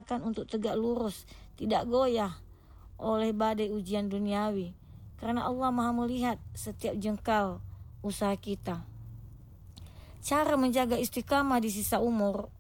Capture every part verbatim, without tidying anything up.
diusahakan untuk tegak lurus, tidak goyah oleh badai ujian duniawi. Karena Allah Maha melihat setiap jengkal usaha kita. Cara menjaga istiqamah di sisa umur.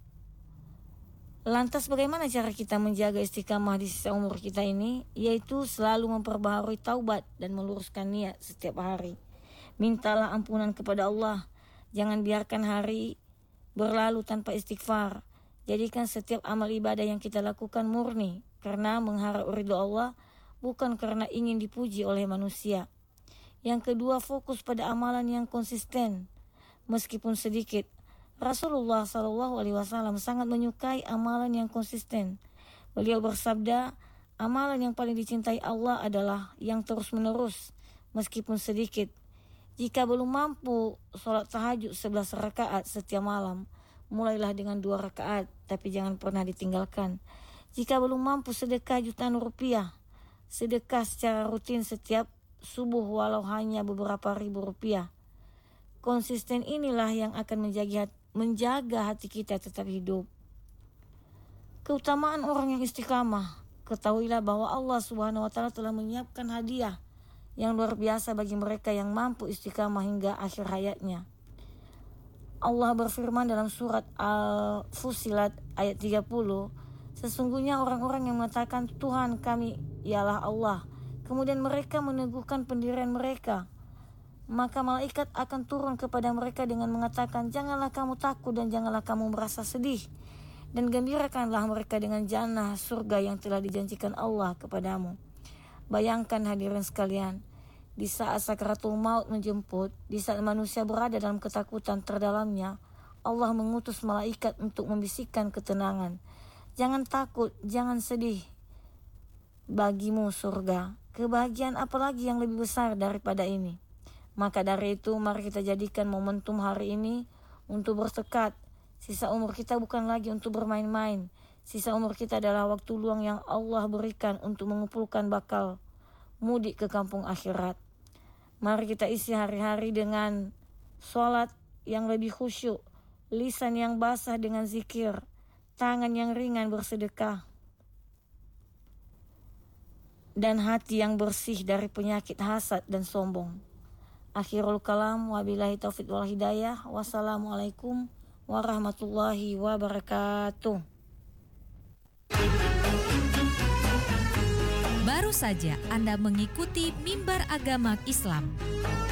Lantas bagaimana cara kita menjaga istiqamah di sisa umur kita ini? Yaitu selalu memperbaharui taubat dan meluruskan niat setiap hari. Mintalah ampunan kepada Allah. Jangan biarkan hari berlalu tanpa istighfar. Jadikan setiap amal ibadah yang kita lakukan murni karena mengharap ridho Allah, bukan karena ingin dipuji oleh manusia. Yang kedua, fokus pada amalan yang konsisten meskipun sedikit. Rasulullah shallallahu alaihi wasallam sangat menyukai amalan yang konsisten. Beliau bersabda, amalan yang paling dicintai Allah adalah yang terus-menerus meskipun sedikit. Jika belum mampu sholat tahajud sebelas rakaat setiap malam, mulailah dengan dua rakaat, tapi jangan pernah ditinggalkan. Jika belum mampu sedekah jutaan rupiah, sedekah secara rutin setiap subuh walau hanya beberapa ribu rupiah. Konsisten inilah yang akan menjaga, menjaga hati kita tetap hidup. Keutamaan orang yang istiqamah. Ketahuilah bahwa Allah Subhanahu wa taala telah menyiapkan hadiah yang luar biasa bagi mereka yang mampu istiqamah hingga akhir hayatnya. Allah berfirman dalam surat Al-Fussilat ayat tiga puluh, sesungguhnya orang-orang yang mengatakan Tuhan kami ialah Allah, kemudian mereka meneguhkan pendirian mereka, maka malaikat akan turun kepada mereka dengan mengatakan, janganlah kamu takut dan janganlah kamu merasa sedih, dan gembirakanlah mereka dengan jannah surga yang telah dijanjikan Allah kepadamu. Bayangkan hadirin sekalian, di saat sakaratul maut menjemput, di saat manusia berada dalam ketakutan terdalamnya, Allah mengutus malaikat untuk membisikkan ketenangan. Jangan takut, jangan sedih, bagimu surga. Kebahagiaan apalagi yang lebih besar daripada ini? Maka dari itu, mari kita jadikan momentum hari ini untuk bertekad. Sisa umur kita bukan lagi untuk bermain-main. Sisa umur kita adalah waktu luang yang Allah berikan untuk mengumpulkan bakal mudik ke kampung akhirat. Mari kita isi hari-hari dengan sholat yang lebih khusyuk, lisan yang basah dengan zikir, tangan yang ringan bersedekah, dan hati yang bersih dari penyakit hasad dan sombong. Akhirul kalam, wabillahi taufiq wal hidayah. Wassalamualaikum warahmatullahi wabarakatuh. Baru saja Anda mengikuti Mimbar Agama Islam.